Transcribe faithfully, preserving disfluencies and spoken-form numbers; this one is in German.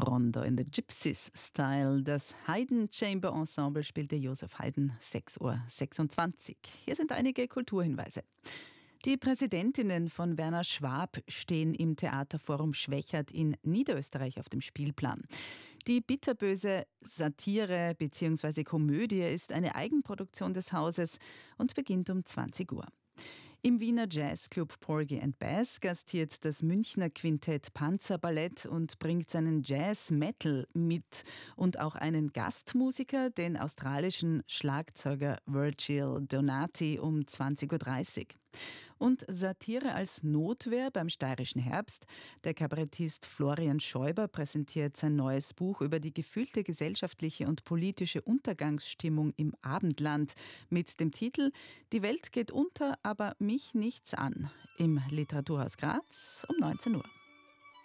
Rondo in the Gypsies Style. Das Haydn Chamber Ensemble spielte Joseph Haydn, sechs Uhr sechsundzwanzig. Hier sind einige Kulturhinweise. Die Präsidentinnen von Werner Schwab stehen im Theaterforum Schwechat in Niederösterreich auf dem Spielplan. Die bitterböse Satire bzw. Komödie ist eine Eigenproduktion des Hauses und beginnt um zwanzig Uhr. Im Wiener Jazzclub Porgy and Bess gastiert das Münchner Quintett Panzerballett und bringt seinen Jazz-Metal mit und auch einen Gastmusiker, den australischen Schlagzeuger Virgil Donati um zwanzig Uhr dreißig. Und Satire als Notwehr beim Steirischen Herbst. Der Kabarettist Florian Schäuber präsentiert sein neues Buch über die gefühlte gesellschaftliche und politische Untergangsstimmung im Abendland mit dem Titel »Die Welt geht unter, aber mich nichts an« im Literaturhaus Graz um neunzehn Uhr.